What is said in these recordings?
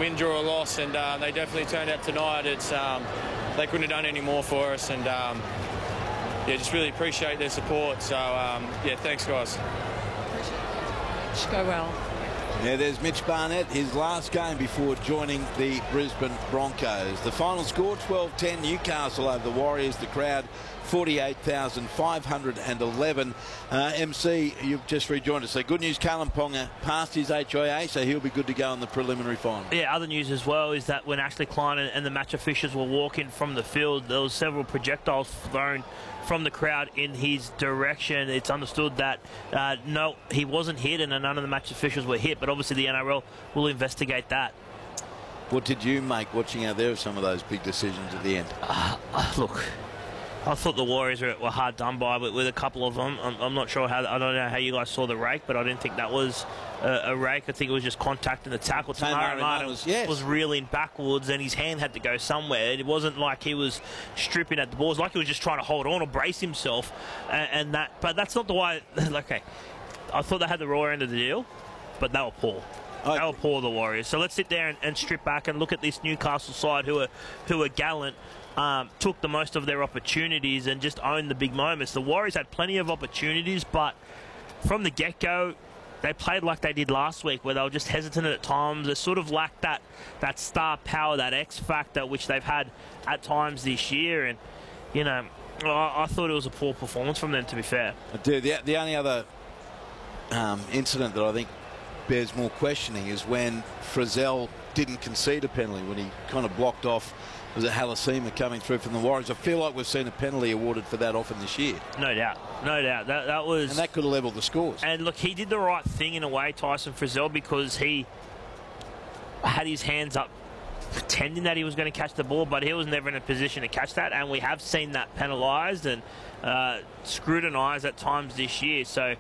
win, draw or loss, and they definitely turned out tonight. It's they couldn't have done any more for us, and yeah, just really appreciate their support. So yeah, thanks guys. Should go well. Yeah, there's Mitch Barnett, his last game before joining the Brisbane Broncos. The final score, 12-10, Newcastle over the Warriors. The crowd, 48,511. MC, you've just rejoined us. So good news, Kalyn Ponga passed his HIA, so he'll be good to go in the preliminary final. Yeah, other news as well is that when Ashley Klein and the match officials were walking from the field, there was several projectiles thrown from the crowd in his direction. It's understood that no, he wasn't hit and none of the match officials were hit, but obviously the NRL will investigate that. What did you make watching out there of some of those big decisions at the end? Look, I thought the Warriors were hard done by with a couple of them. I'm not sure how. I don't know how you guys saw the rake, but I didn't think that was a rake. I think it was just contact and the tackle. Tamari Martin was reeling backwards, and his hand had to go somewhere. It wasn't like he was stripping at the ball. It was like he was just trying to hold on or brace himself, and that. But that's not the way. Okay, I thought they had the raw end of the deal, but they were poor. They were poor, the Warriors. So let's sit there and strip back and look at this Newcastle side who are gallant. Took the most of their opportunities and just owned the big moments. The Warriors had plenty of opportunities, but from the get-go, they played like they did last week, where they were just hesitant at times. They sort of lacked that star power, that X factor, which they've had at times this year. And, you know, I thought it was a poor performance from them, to be fair. I do. The only other incident that I think bears more questioning is when Frizzell didn't concede a penalty, when he kind of blocked off. Was it Halasima coming through from the Warriors? I feel like we've seen a penalty awarded for that often this year. No doubt. No doubt. That was... And that could have levelled the scores. And look, he did the right thing in a way, Tyson Frizzell, because he had his hands up pretending that he was going to catch the ball, but he was never in a position to catch that, and we have seen that penalised and scrutinised at times this year. So,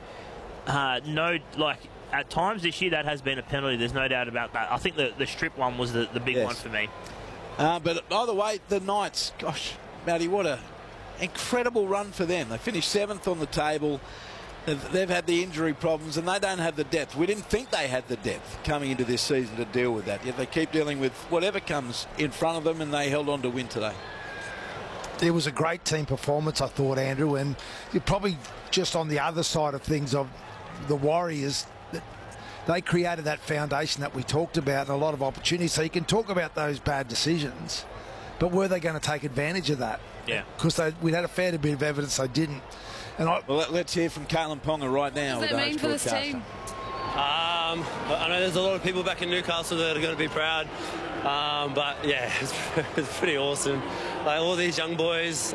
at times this year that has been a penalty. There's no doubt about that. I think the strip one was the big one for me. But either way, the Knights, gosh, Matty, what an incredible run for them. They finished 7th on the table. They've had the injury problems and they don't have the depth. We didn't think they had the depth coming into this season to deal with that. Yet they keep dealing with whatever comes in front of them, and they held on to win today. It was a great team performance, I thought, Andrew, and you're probably just on the other side of things of the Warriors. They created that foundation that we talked about and a lot of opportunities. So you can talk about those bad decisions, but were they going to take advantage of that? Yeah. Because we'd had a fair bit of evidence they didn't. And well, let's hear from Kalyn Ponga right now. What does that mean for this team? I know there's a lot of people back in Newcastle that are going to be proud. But, yeah, it's pretty awesome. Like, all these young boys...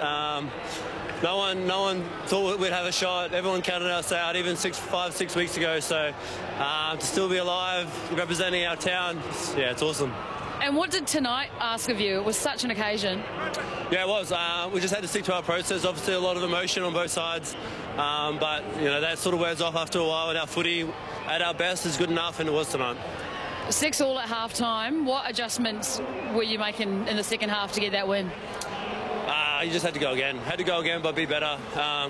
No one thought we'd have a shot. Everyone counted us out, even 5, 6 weeks ago. So to still be alive, representing our town, it's awesome. And what did tonight ask of you? It was such an occasion. Yeah, it was. We just had to stick to our process. Obviously, a lot of emotion on both sides. But, you know, that sort of wears off after a while, and our footy at our best is good enough, and it was tonight. 6-6 at half-time. What adjustments were you making in the second half to get that win? You just had to go again. Had to go again, but be better.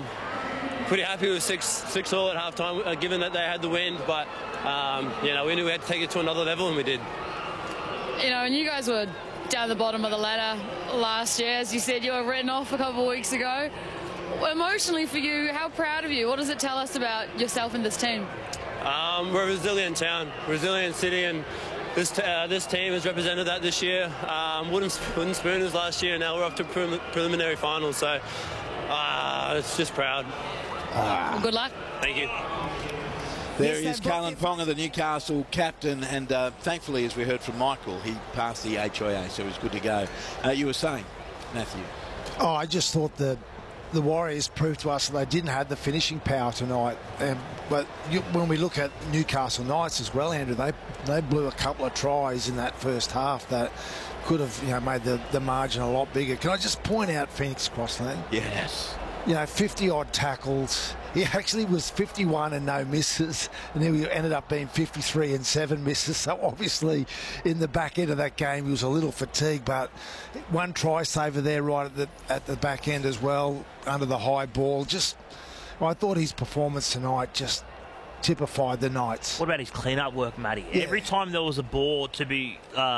Pretty happy with 6-6 at halftime, given that they had the win. But you know, we knew we had to take it to another level, and we did. You know, and you guys were down the bottom of the ladder last year, as you said. You were written off a couple of weeks ago. Emotionally for you, how proud of you? What does it tell us about yourself and this team? We're a resilient town, resilient city, and this team has represented that this year. Wooden Spooners last year, and now we're off to preliminary finals. So it's just proud. Well, good luck. Thank you. There he is, Kalyn Ponga, the Newcastle captain, and thankfully, as we heard from Michael, he passed the HIA, so he's good to go. You were saying, Matthew? Oh, I just thought the Warriors proved to us that they didn't have the finishing power tonight. But when we look at Newcastle Knights as well, Andrew, they blew a couple of tries in that first half that could have made the margin a lot bigger. Can I just point out Phoenix Crossland? Yes. 50-odd tackles. He actually was 51 and no misses, and then he ended up being 53 and 7 misses. So obviously, in the back end of that game, he was a little fatigued. But one try saver there right at the back end as well, under the high ball. I thought his performance tonight just typified the Knights. What about his clean-up work, Matty? Yeah. Every time there was a ball to be